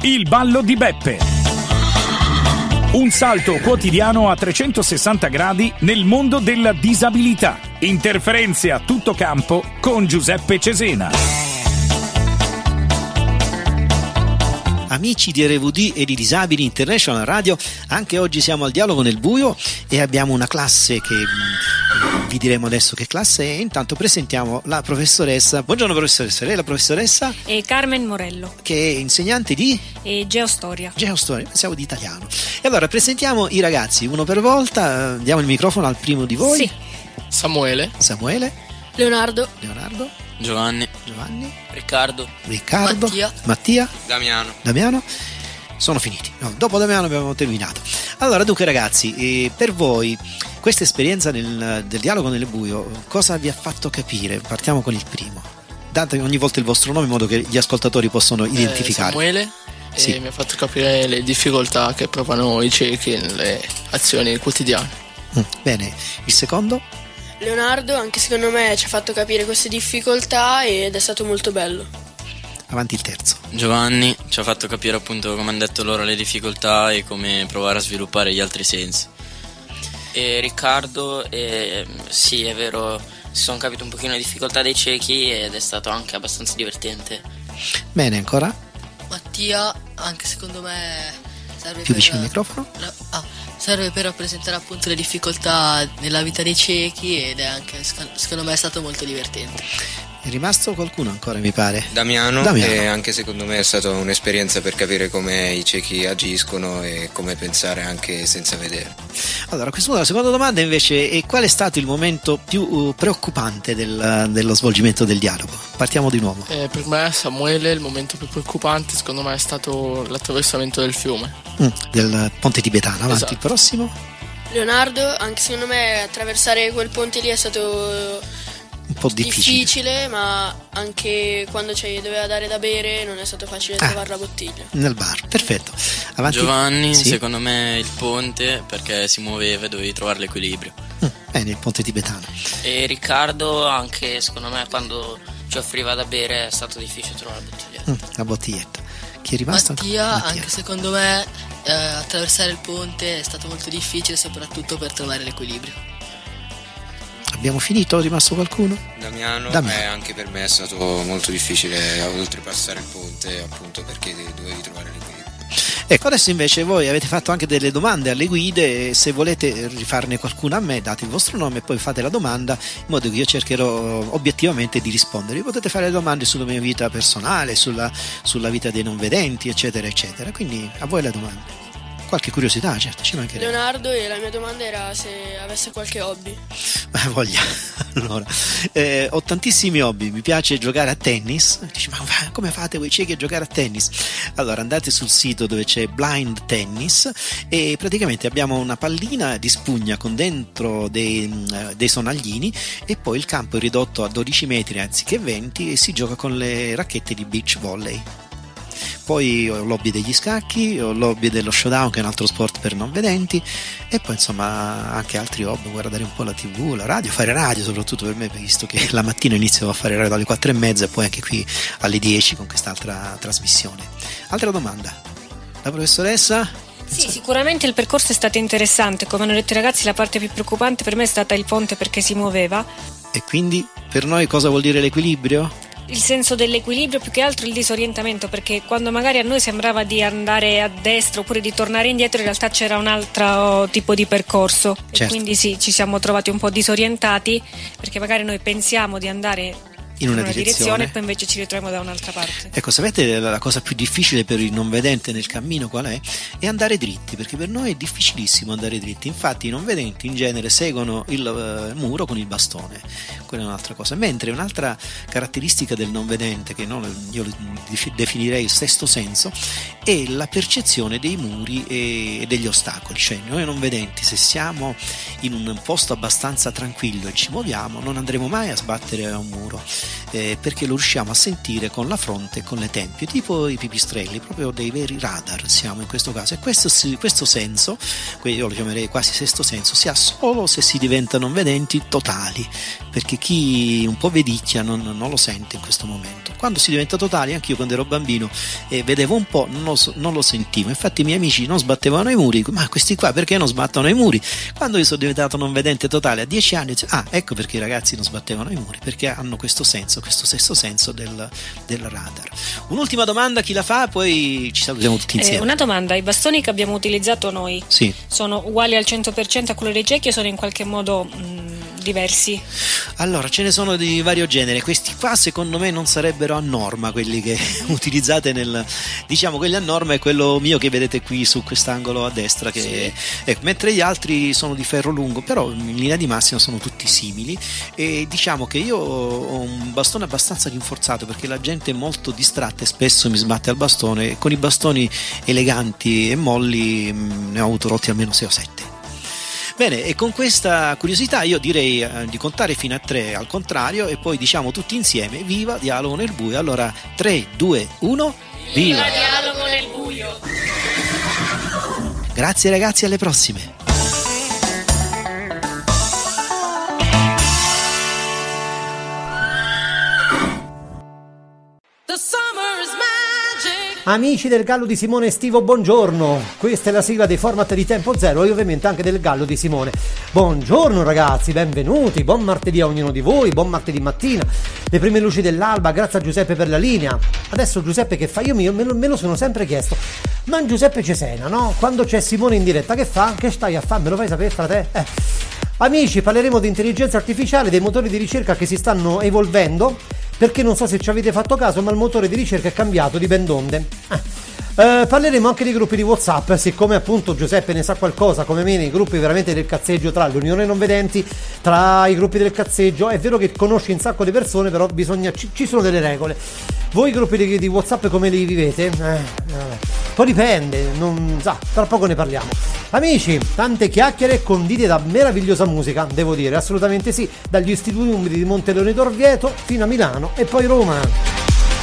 Il ballo di Beppe. Un salto quotidiano a 360 gradi nel mondo della disabilità. Interferenze a tutto campo con Giuseppe Cesena. Amici di RVD e di Disabili International Radio, anche oggi siamo al dialogo nel buio e abbiamo una classe che vi diremo adesso che classe è. Intanto presentiamo la professoressa. Buongiorno professoressa, lei è la professoressa? Carmen Morello. Che è insegnante di? Geostoria. Geostoria, pensiamo di italiano. E allora presentiamo i ragazzi uno per volta, diamo il microfono al primo di voi. Sì. Samuele. Leonardo. Giovanni. Riccardo. Mattia. Damiano. Sono finiti. No, dopo Damiano abbiamo terminato. Allora, dunque ragazzi, per voi questa esperienza del dialogo nel buio, cosa vi ha fatto capire? Partiamo con il primo. Date ogni volta il vostro nome in modo che gli ascoltatori possano identificare. Samuele. Sì. Mi ha fatto capire le difficoltà che provano i ciechi nelle azioni quotidiane. Bene, il secondo? Leonardo, anche secondo me ci ha fatto capire queste difficoltà ed è stato molto bello. Avanti il terzo. Giovanni ci ha fatto capire appunto, come hanno detto loro, le difficoltà e come provare a sviluppare gli altri sensi. E Riccardo, sì, è vero, si sono capite un pochino le difficoltà dei ciechi ed è stato anche abbastanza divertente. Bene, ancora? Mattia, anche secondo me serve più vicino al microfono? Serve per rappresentare appunto le difficoltà nella vita dei ciechi ed è anche, secondo me, è stato molto divertente. È rimasto qualcuno ancora, mi pare? Damiano. E anche secondo me è stata un'esperienza per capire come i ciechi agiscono e come pensare anche senza vedere. Allora, a questo punto la seconda domanda invece è: qual è stato il momento più preoccupante dello svolgimento del dialogo? Partiamo di nuovo. Per me, Samuele, il momento più preoccupante secondo me è stato l'attraversamento del fiume. Del ponte tibetano. Avanti, esatto. Il prossimo? Leonardo, anche secondo me attraversare quel ponte lì è stato un po' difficile, ma anche quando ci doveva dare da bere non è stato facile trovare la bottiglia. Nel bar, perfetto. Avanti. Giovanni, sì? Secondo me il ponte, perché si muoveva e dovevi trovare l'equilibrio. Bene, il ponte tibetano. E Riccardo, anche secondo me quando ci offriva da bere è stato difficile trovare la bottiglietta. La bottiglietta. Chi è rimasto? Mattia, anche secondo me attraversare il ponte è stato molto difficile, soprattutto per trovare l'equilibrio. Abbiamo finito? È rimasto qualcuno? Damiano. Anche per me è stato molto difficile oltrepassare il ponte, appunto perché dovevi trovare l'equilibrio. Ecco, adesso invece voi avete fatto anche delle domande alle guide. Se volete rifarne qualcuna a me, date il vostro nome e poi fate la domanda in modo che io cercherò obiettivamente di rispondere. Potete fare domande sulla mia vita personale, sulla vita dei non vedenti, eccetera eccetera. Quindi a voi le domande. Qualche curiosità, certo, ci mancherebbe. Leonardo, e la mia domanda era se avesse qualche hobby. Voglia. Allora, ho tantissimi hobby. Mi piace giocare a tennis. Dici, ma come fate voi ciechi a giocare a tennis? Allora, andate sul sito dove c'è Blind Tennis e praticamente abbiamo una pallina di spugna con dentro dei sonaglini e poi il campo è ridotto a 12 metri anziché 20 e si gioca con le racchette di beach volley. Poi ho l'hobby degli scacchi, ho l'hobby dello showdown, che è un altro sport per non vedenti, e poi insomma anche altri hobby: guardare un po' la TV, la radio, fare radio soprattutto per me, visto che la mattina inizio a fare radio alle 4:30 e poi anche qui alle 10 con quest'altra trasmissione. Altra domanda? La professoressa? Sì, sicuramente il percorso è stato interessante. Come hanno detto i ragazzi, la parte più preoccupante per me è stata il ponte, perché si muoveva. E quindi per noi cosa vuol dire l'equilibrio? Il senso dell'equilibrio, più che altro il disorientamento, perché quando magari a noi sembrava di andare a destra oppure di tornare indietro, in realtà c'era un altro tipo di percorso. Certo. E quindi sì, ci siamo trovati un po' disorientati, perché magari noi pensiamo di andare in una direzione e poi invece ci ritroviamo da un'altra parte. Ecco, sapete la cosa più difficile per il non vedente nel cammino qual è? È andare dritti, perché per noi è difficilissimo andare dritti. Infatti i non vedenti in genere seguono il muro con il bastone, quella è un'altra cosa. Mentre un'altra caratteristica del non vedente, che io definirei il sesto senso, è la percezione dei muri e degli ostacoli. Cioè noi non vedenti, se siamo in un posto abbastanza tranquillo e ci muoviamo, non andremo mai a sbattere a un muro. perché lo riusciamo a sentire con la fronte e con le tempie, tipo i pipistrelli, proprio dei veri radar siamo in questo caso. E questo senso, io lo chiamerei quasi sesto senso, si ha solo se si diventa non vedenti totali, perché chi un po' vedicchia non lo sente in questo momento. Quando si diventa totali, anche io quando ero bambino vedevo un po', non lo sentivo, infatti i miei amici non sbattevano i muri, ma questi qua perché non sbattono i muri? Quando io sono diventato non vedente totale a 10 anni, ecco perché i ragazzi non sbattevano i muri, perché hanno questo senso, questo sesto senso del radar. Un'ultima domanda, chi la fa? Poi ci salutiamo tutti insieme. Una domanda: i bastoni che abbiamo utilizzato noi sono uguali al 100% a quello dei ciechi o sono in qualche modo diversi? Allora, ce ne sono di vario genere. Questi qua secondo me non sarebbero a norma, quelli che utilizzate quelli a norma è quello mio che vedete qui su quest'angolo a destra, mentre gli altri sono di ferro lungo, però in linea di massima sono tutti simili. E diciamo che io ho un bastone abbastanza rinforzato, perché la gente è molto distratta e spesso mi sbatte al bastone, e con i bastoni eleganti e molli ne ho avuto rotti almeno 6 o 7. Bene, e con questa curiosità io direi di contare fino a 3 al contrario, e poi diciamo tutti insieme: viva Dialogo nel buio. Allora 3, 2, 1, viva Dialogo nel buio. Grazie ragazzi, alle prossime. Amici del Gallo di Simone estivo, buongiorno. Questa è la sigla dei format di Tempo Zero e ovviamente anche del Gallo di Simone. Buongiorno ragazzi, benvenuti, buon martedì a ognuno di voi, buon martedì mattina, le prime luci dell'alba, grazie a Giuseppe per la linea. Adesso Giuseppe che fa? Io me lo sono sempre chiesto, ma Giuseppe Cesena, no? Quando c'è Simone in diretta che fa? Che stai a fare? Me lo fai sapere, frate? Amici, parleremo di intelligenza artificiale, dei motori di ricerca che si stanno evolvendo, perché non so se ci avete fatto caso, ma il motore di ricerca è cambiato di bendonde. Parleremo anche dei gruppi di WhatsApp, siccome appunto Giuseppe ne sa qualcosa come me nei gruppi veramente del cazzeggio, tra l'Unione Non Vedenti, tra i gruppi del cazzeggio. È vero che conosci un sacco di persone, però ci sono delle regole. Voi i gruppi di WhatsApp come li vivete? Poi dipende, non sa, tra poco ne parliamo. Amici, tante chiacchiere condite da meravigliosa musica, devo dire, assolutamente sì, dagli istituti umili di Monteleone d'Orvieto fino a Milano e poi Roma.